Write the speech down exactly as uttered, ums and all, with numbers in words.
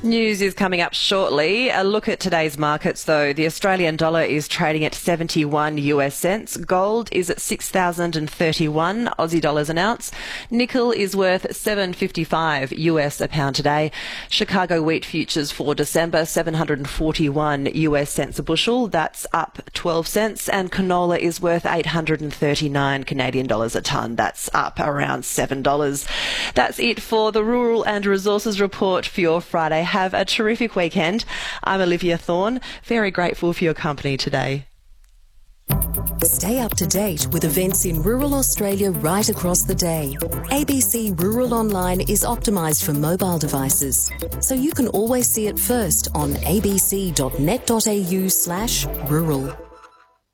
News is coming up shortly. A look at today's markets, though. The Australian dollar is trading at seventy-one U S cents. Gold is at six thousand thirty-one Aussie dollars an ounce. Nickel is worth seven fifty-five U S a pound today. Chicago wheat futures for December, seven hundred forty-one U S cents a bushel. That's up twelve cents. And canola is worth eight hundred thirty-nine Canadian dollars a tonne. That's up around seven dollars. That's it for the Rural and Resources Report for your Friday. Have a terrific weekend. I'm Olivia Thorne. Very grateful for your company today. Stay up to date with events in rural Australia right across the day. A B C Rural Online is optimised for mobile devices, so you can always see it first on abc.net.au slash rural.